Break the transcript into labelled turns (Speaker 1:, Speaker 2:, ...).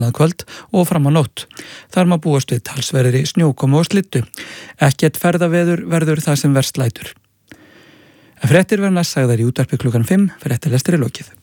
Speaker 1: annað kvöld og fram á nótt. Þar má búast við talsverðri snjókomu og slyddu. Ekkert ferðaveður verður það sem verst lætur. Fréttir verða næst sagðar í útvarpi klukkan 5, fréttalestur er lokið.